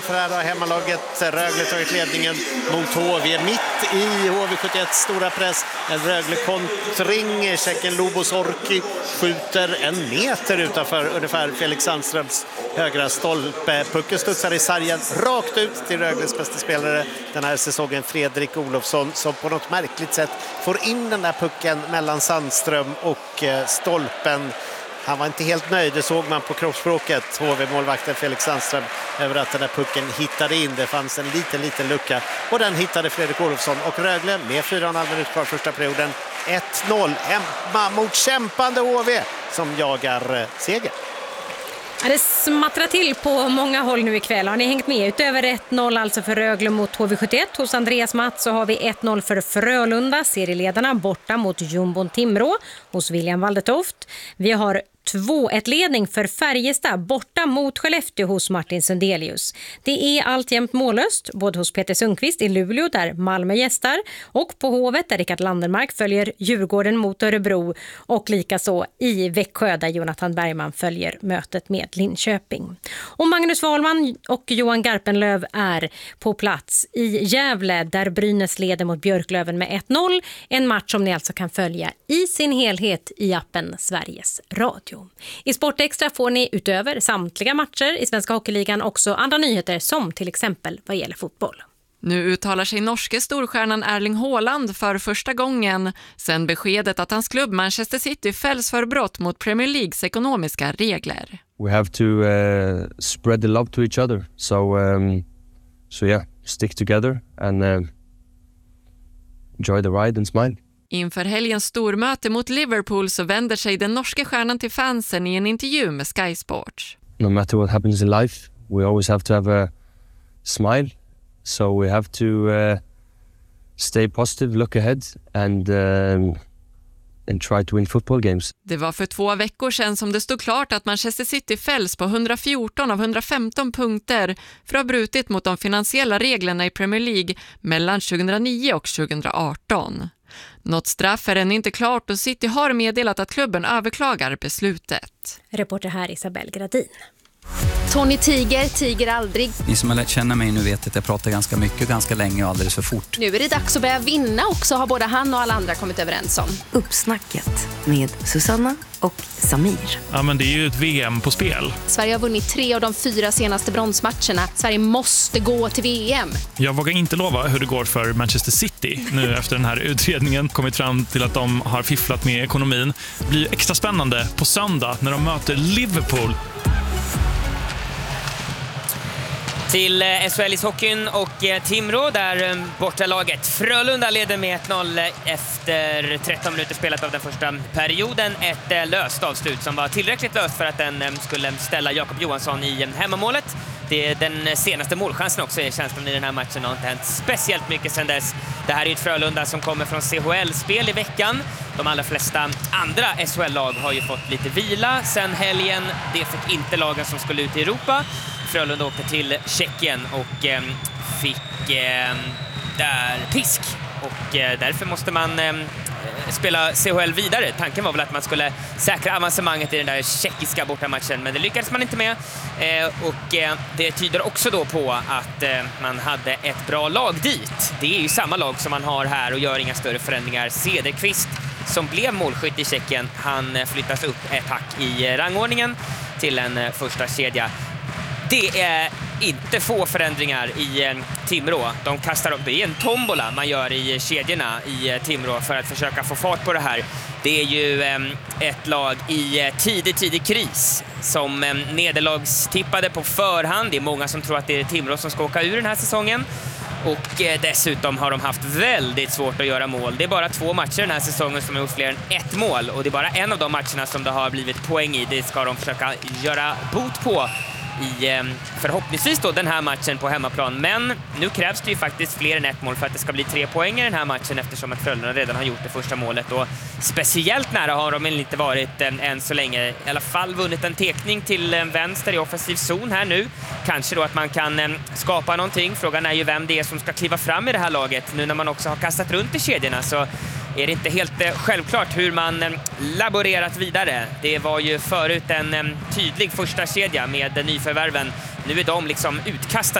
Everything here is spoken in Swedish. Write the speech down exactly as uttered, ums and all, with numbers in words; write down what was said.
procent för här har hemmalaget Rögle tagit ledningen mot H V. Mitt i H V sjuttioett stora press. En Rögle kontring. Tjecken Lobos Orki skjuter en meter utanför ungefär Felix Sandströms högra stolpe. Pucken studsar i sargen rakt ut till Rögles bästa spelare den här säsongen, Fredrik Olofsson, som på något märkligt sätt får in den där pucken mellan Sandström och stolpen. Han var inte helt nöjd, det såg man på kroppsspråket, H V-målvakten Felix Sandström, över att den där pucken hittade in. Det fanns en liten, liten lucka och den hittade Fredrik Olofsson, och Rögle med fyra och en halv minut kvar första perioden ett noll hemma mot kämpande H V som jagar seger. Ja, det smattrar till på många håll nu ikväll. Har ni hängt med? Utöver ett noll alltså för Rögle mot H V sjuttioett hos Andreas Mats, så har vi ett noll för Frölunda, serieledarna borta mot Jumbon Timrå hos William Waldetoft. Vi har två ett ledning för Färjestad borta mot Skellefteå hos Martin Sundelius. Det är alltjämt mållöst både hos Peter Sundqvist i Luleå där Malmö gästar, och på Hovet där Rickard Landermark följer Djurgården mot Örebro, och likaså i Växjö där Jonathan Bergman följer mötet med Linköping. Och Magnus Wahlman och Johan Garpenlöv är på plats i Gävle där Brynäs leder mot Björklöven med ett noll. En match som ni alltså kan följa i sin helhet i appen Sveriges Radio. I Sportextra får ni utöver samtliga matcher i Svenska Hockeyligan också andra nyheter, som till exempel vad gäller fotboll. Nu uttalar sig norske storstjärnan Erling Haaland för första gången sedan beskedet att hans klubb Manchester City fälls för brott mot Premier Leagues ekonomiska regler. We have to uh, spread the love to each other. So, um, so yeah, stick together and uh, enjoy the ride and smile. Inför helgens stormöte mot Liverpool så vänder sig den norska stjärnan till fansen i en intervju med Sky Sports. No matter what happens in life, we always have to have a smile. So we have to uh, stay positive, look ahead and, um, and try to win football games. Det var för två veckor sedan som det stod klart att Manchester City fälls på hundrafjorton av hundrafemton punkter för att ha brutit mot de finansiella reglerna i Premier League mellan tjugohundranio och tjugohundraarton. Något straff är än inte klart och City har meddelat att klubben överklagar beslutet. Reporter här Isabel Gradin. Tony Tiger, Tiger aldrig. Ni som har lärt känna mig nu vet att jag pratar ganska mycket, ganska länge och alldeles för fort. Nu är det dags att börja vinna också, har både han och alla andra kommit överens om. Uppsnacket med Susanna och Samir. Ja, men det är ju ett V M på spel. Sverige har vunnit tre av de fyra senaste bronsmatcherna. Sverige måste gå till V M. Jag vågar inte lova hur det går för Manchester City nu efter den här utredningen. Kommit fram till att de har fifflat med ekonomin. Det blir extra spännande på söndag när de möter Liverpool. Till S H L-hockeyn och Timrå där bortalaget Frölunda leder med ett noll efter tretton minuter spelat av den första perioden. Ett löst avslut som var tillräckligt löst för att den skulle ställa Jakob Johansson i hemmamålet. Det är den senaste målchansen också i känslan i den här matchen. Det har inte hänt speciellt mycket sedan dess. Det här är ett Frölunda som kommer från C H L-spel i veckan. De allra flesta andra S H L-lag har ju fått lite vila sedan helgen. Det fick inte lagen som skulle ut i Europa. Frölunda åkte till Tjeckien och eh, fick eh, där pisk. Och eh, därför måste man eh, spela C H L vidare. Tanken var väl att man skulle säkra avancemanget i den där tjeckiska bortamatchen, men det lyckades man inte med. Eh, och eh, det tyder också då på att eh, man hade ett bra lag dit. Det är ju samma lag som man har här och gör inga större förändringar. Cederqvist som blev målskytt i Tjeckien, han flyttas upp ett hack i rangordningen till en eh, första kedja. Det är inte få förändringar i eh, Timrå. De kastar upp, det är en tombola man gör i kedjorna i eh, Timrå för att försöka få fart på det här. Det är ju eh, ett lag i eh, tidig, tidig kris som eh, nederlagstippade på förhand. Det är många som tror att det är Timrå som ska åka ur den här säsongen. Och eh, dessutom har de haft väldigt svårt att göra mål. Det är bara två matcher den här säsongen som har gjort fler än ett mål. Och det är bara en av de matcherna som det har blivit poäng i. Det ska de försöka göra bot på i förhoppningsvis då den här matchen på hemmaplan. Men nu krävs det ju faktiskt fler än ett mål för att det ska bli tre poäng i den här matchen, eftersom att Frölunda redan har gjort det första målet. Och speciellt nära har de inte varit än, än så länge. I alla fall vunnit en tekning till vänster i offensiv zon här nu. Kanske då att man kan äm, skapa någonting. Frågan är ju vem det är som ska kliva fram i det här laget. Nu när man också har kastat runt i kedjorna så är det inte helt eh, självklart hur man eh, laborerat vidare. Det var ju förut en eh, tydlig första kedja med eh, nyförvärven. Nu är de liksom utkastade